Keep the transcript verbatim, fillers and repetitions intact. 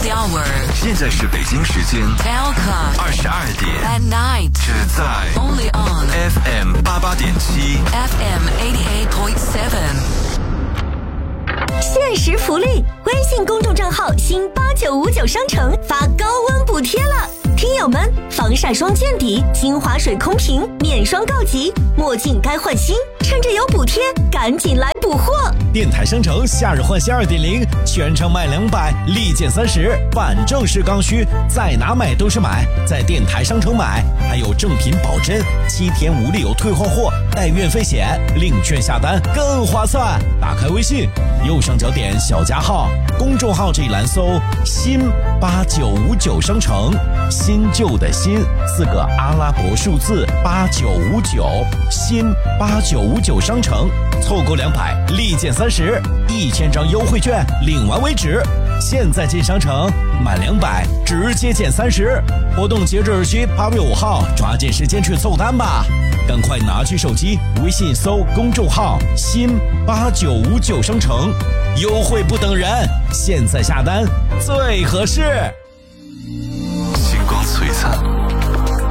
the hour。 现在是北京时间 Welcome 二十二点 at night， 只在 only on F M 八八点七 F M eighty eight point seven。 限时福利，微信公众账号新八九五九商城发高温补贴了，听友们，防晒霜见底，精华水空瓶免霜告急，墨镜该换新，趁着有补贴，赶紧来补货！ 电台商城夏日换新 二点零， 全场买两百，立减三十，反正是刚需，在哪买都是买，在电台商城买，还有正品保真，七天无理由退换货，带运费险，领券下单更划算。打开微信，右上角点小加号，公众号这一栏搜新八九五九商城，新旧的新四个阿拉伯数字八九五九，新八九五九商城，凑够两百立减三十，一千张优惠券领完为止。现在进商城，满两百直接减三十，活动截止日期八月五号，抓紧时间去凑单吧！赶快拿起手机，微信搜公众号新八九五九商城，优惠不等人，现在下单最合适。